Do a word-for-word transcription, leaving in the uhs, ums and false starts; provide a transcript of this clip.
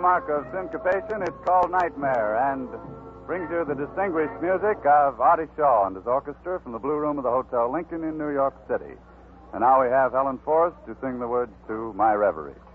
hallmark of syncopation, it's called Nightmare, and brings you the distinguished music of Artie Shaw and his orchestra from the Blue Room of the Hotel Lincoln in New York City. And now we have Helen Forrest to sing the words to My Reverie.